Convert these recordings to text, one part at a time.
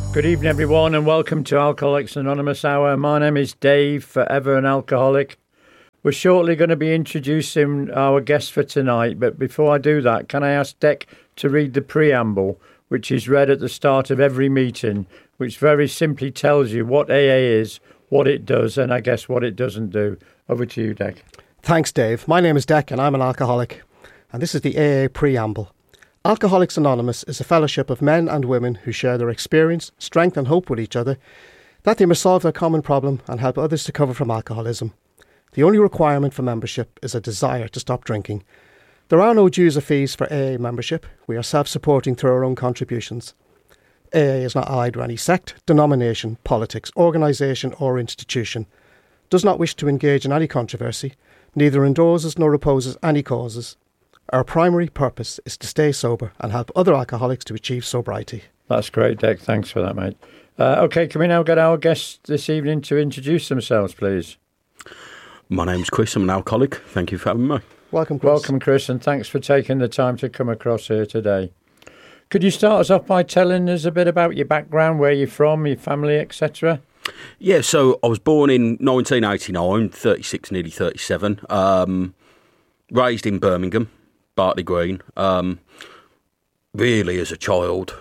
Good evening, everyone, and welcome to Alcoholics Anonymous Hour. My name is Dave, forever an alcoholic. We're shortly going to be introducing our guest for tonight, but before I do that, can I ask Dec to read the preamble, which is read at the start of every meeting, which very simply tells you what AA is, what it does, and I guess what it doesn't do. Over to you, Dec. Thanks, Dave. My name is Dec, and I'm an alcoholic. And this is the AA preamble. Alcoholics Anonymous is a fellowship of men and women who share their experience, strength and hope with each other, that they may solve their common problem and help others to recover from alcoholism. The only requirement for membership is a desire to stop drinking. There are no dues or fees for AA membership. We are self-supporting through our own contributions. AA is not allied to any sect, denomination, politics, organisation or institution, does not wish to engage in any controversy, neither endorses nor opposes any causes. Our primary purpose is to stay sober and help other alcoholics to achieve sobriety. That's great, Dec. Thanks for that, mate. OK, can we now get our guests this evening to introduce themselves, please? My name's Chris. I'm an alcoholic. Thank you for having me. Welcome, Chris. Welcome, Chris, and thanks for taking the time to come across here today. Could you start us off by telling us a bit about your background, where you're from, your family, etc.? Yeah, so I was born in 1989, 36, nearly 37. Raised in Birmingham. Bartley Green. Really, as a child,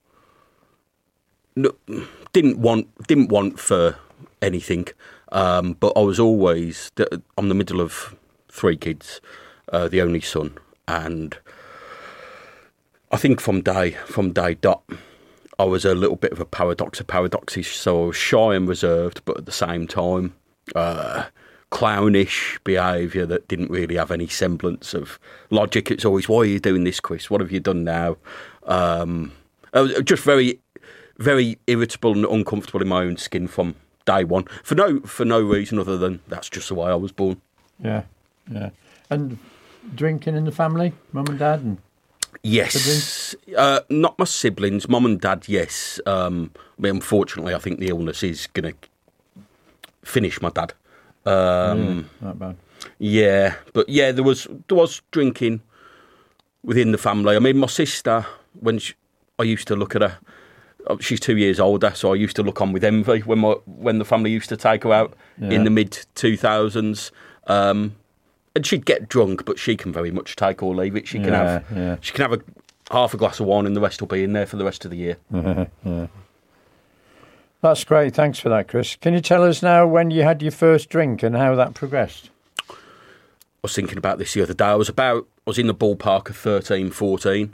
didn't want for anything, but I was always. I'm the middle of three kids, the only son, and I think from day dot, I was a little bbit of a paradox of paradoxes. So I was shy and reserved, but at the same time, clownish behaviour that didn't really have any semblance of logic. It's always, why are you doing this, Chris? What have you done now? I was just very, very irritable and uncomfortable in my own skin from day one, for no reason other than that's just the way I was born. Yeah. And drinking in the family, mum and dad? And yes. Not my siblings, mum and dad, yes. Unfortunately, I think the illness is going to finish my dad. Not bad. Yeah, but yeah, there was drinking within the family. I mean, my sister, I used to look at her, she's 2 years older, so I used to look on with envy when the family used to take her out in the mid 2000s. And she'd get drunk, but she can very much take or leave it. She can have half a glass of wine, and the rest will be in there for the rest of the year. Yeah. That's great. Thanks for that, Chris. Can you tell us now when you had your first drink and how that progressed? I was thinking about this the other day. I was in the ballpark of 13, 14.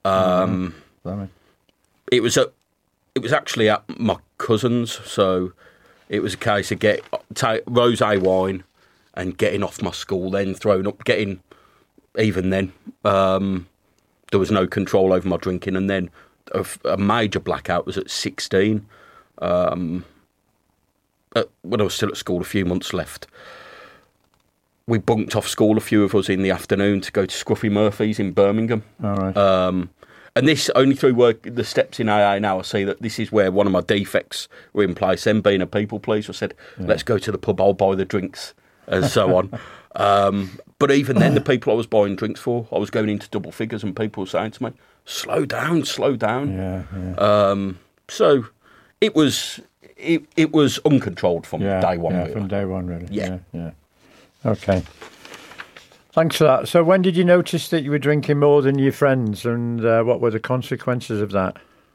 It was actually at my cousin's, so it was a case of take rosé wine and getting off my school, then throwing up, even then, there was no control over my drinking, and then a major blackout was at 16. When I was still at school, a few months left, we bunked off school, a few of us, in the afternoon to go to Scruffy Murphy's in Birmingham. All right. And this, only through the steps in AA now, I see that this is where one of my defects were in place. Then, being a people pleaser, I said, let's go to the pub, I'll buy the drinks, and so on. But even then, the people I was buying drinks for, I was going into double figures, and people were saying to me, slow down. Yeah. So it was uncontrolled from day one. Yeah, really. from day one, really. Yeah. Okay. Thanks for that. So when did you notice that you were drinking more than your friends, and what were the consequences of that?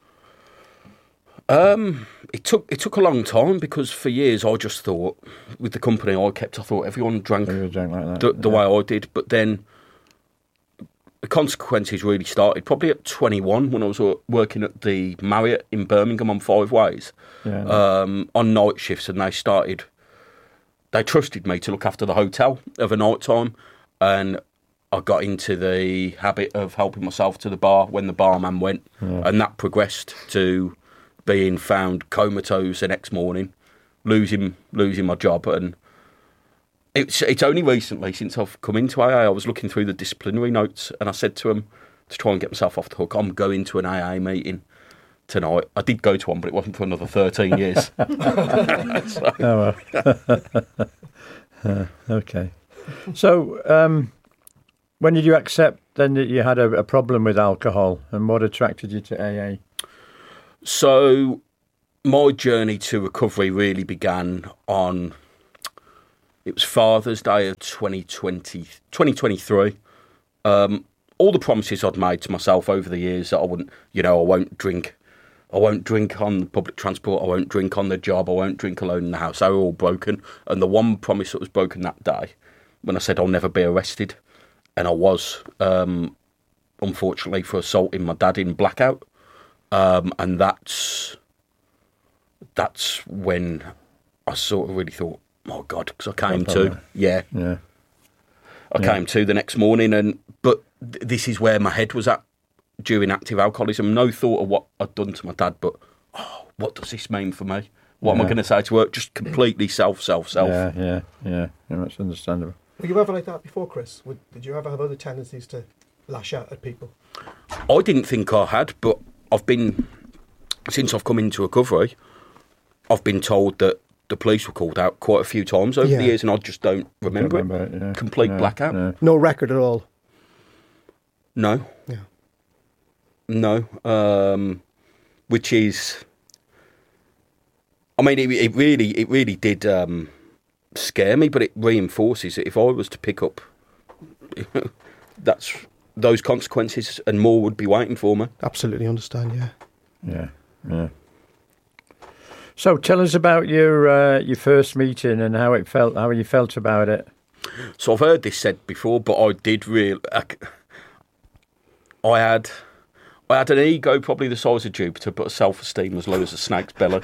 It took a long time, because for years I just thought, with the company I kept, I thought everyone drank like that. the way I did. But then the consequences really started probably at 21, when I was working at the Marriott in Birmingham on Five Ways, on night shifts, and they trusted me to look after the hotel of a night time, and I got into the habit of helping myself to the bar when the barman went, and that progressed to being found comatose the next morning, losing my job. And it's only recently, since I've come into AA, I was looking through the disciplinary notes, and I said to him, to try and get myself off the hook, I'm going to an AA meeting tonight. I did go to one, but it wasn't for another 13 years. Oh, well. Okay. So, when did you accept then that you had a problem with alcohol, and what attracted you to AA? So, my journey to recovery really began on, it was Father's Day of 2023. All the promises I'd made to myself over the years that I wouldn't, I won't drink on public transport, I won't drink on the job, I won't drink alone in the house, they were all broken. And the one promise that was broken that day, when I said I'll never be arrested, and I was, unfortunately, for assaulting my dad in blackout. And that's when I sort of really thought, oh God, because I came to, I came to the next morning, but this is where my head was at during active alcoholism. No thought of what I'd done to my dad, but what does this mean for me? What am I going to say to her? Just completely self. Yeah, that's understandable. Were you ever like that before, Chris? Did you ever have other tendencies to lash out at people? I didn't think I had, but since I've come into recovery, I've been told that the police were called out quite a few times over the years, and I just don't remember it. Yeah. Complete blackout. No record at all? No. Yeah. No. Which is, I mean, it really did scare me, but it reinforces that if I was to pick up, those consequences and more would be waiting for me. Absolutely understand, Yeah. So tell us about your first meeting and how you felt about it. So I've heard this said before, but I did really, I had an ego probably the size of Jupiter, but a self-esteem as low as a snake's belly.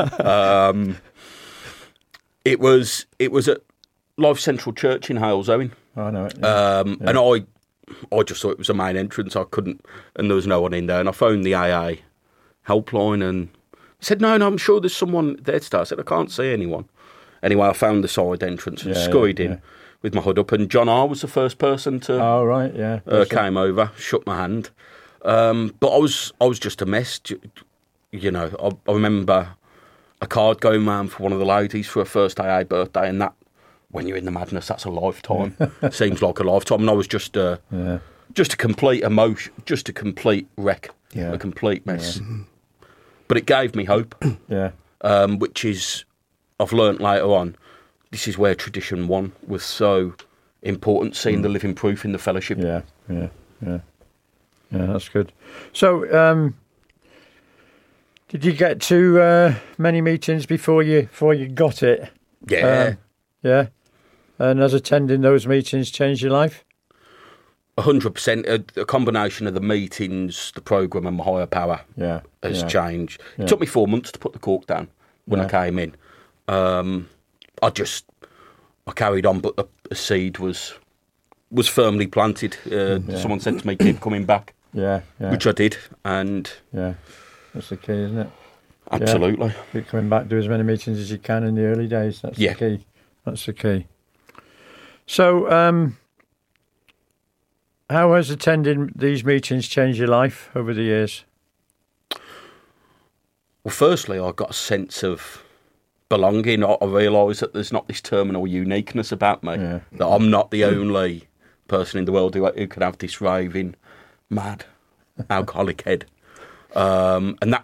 It was at Life Central Church in Halesowen. I know it. And I just thought it was a main entrance. I couldn't, and there was no one in there. And I phoned the AA helpline and said, no, I'm sure there's someone there today. I said, I can't see anyone. Anyway, I found the side entrance and scurried in with my hood up. And John R. was the first person to came over, shook my hand. But I was just a mess. I remember a card going round for one of the ladies for her first AA birthday, and that, when you're in the madness, that's a lifetime. Seems like a lifetime. And I was just a complete emotion, just a complete wreck, a complete mess. Yeah. But it gave me hope, which is, I've learnt later on, this is where Tradition 1 was so important, seeing the living proof in the fellowship. Yeah, that's good. So, did you get to many meetings before you got it? Yeah. Yeah. And has attending those meetings changed your life? 100%. A combination of the meetings, the programme and my higher power has changed. It took me 4 months to put the cork down when I came in. I carried on, but the seed was firmly planted. Someone said to me, keep coming back. Which I did. And that's the key, isn't it? Absolutely. Keep coming back, do as many meetings as you can in the early days. That's the key. That's the key. So, how has attending these meetings changed your life over the years? Well, firstly, I got a sense of belonging. I realised that there's not this terminal uniqueness about me, that I'm not the only person in the world who could have this raving, mad, alcoholic head. And that,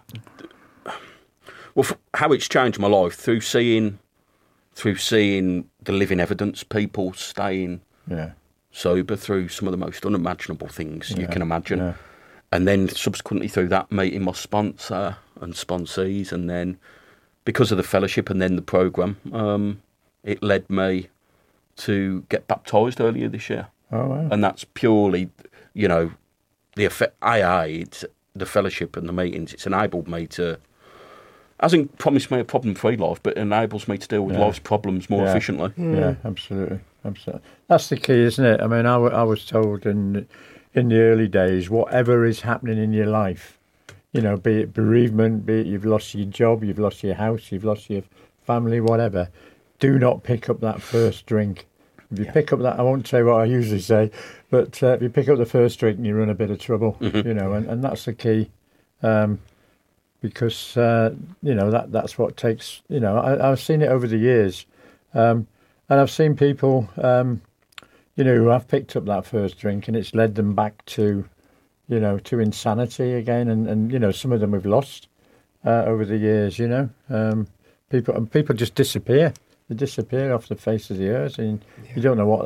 how it's changed my life through seeing the living evidence, people staying sober through some of the most unimaginable things you can imagine. And then subsequently through that, meeting my sponsor and sponsees, and then because of the fellowship and then the programme, it led me to get baptised earlier this year. Oh, wow. And that's purely, the effect, it's the fellowship and the meetings, it's enabled me to, hasn't promised me a problem-free life, but enables me to deal with life's problems more efficiently. Yeah, absolutely. That's the key, isn't it? I mean, I was told in the early days, whatever is happening in your life, be it bereavement, be it you've lost your job, you've lost your house, you've lost your family, whatever, do not pick up that first drink. If you pick up that, I won't say what I usually say, but if you pick up the first drink, you run a bit of trouble, and that's the key. Because that's what takes. I've seen it over the years, and I've seen people, who have picked up that first drink, and it's led them back to, to insanity again, and some of them we've lost, over the years. People just disappear. They disappear off the face of the earth, and you don't know what